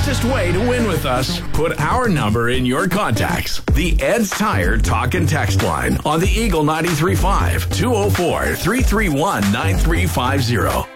fastest way to win with us, put our number in your contacts. The Ed's Tire Talk and Text line on the Eagle 93.5 204-331-9350.